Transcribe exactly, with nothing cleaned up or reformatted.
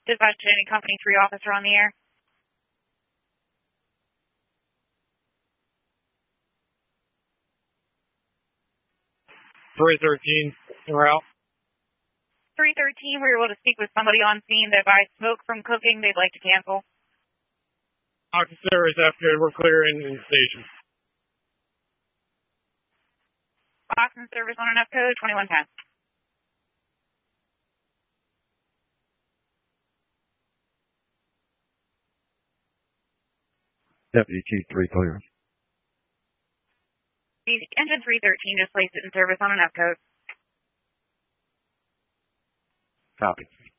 Dispatch to any Company three officer on the air. three thirteen, we're out. three thirteen, we were able to speak with somebody on scene that by smoke from cooking, they'd like to cancel. Oxygen service after we're clear in the station. Oxygen service on an F code twenty-one ten. Deputy Chief three clear. Engine three thirteen just placed it in service on an F code. Copy.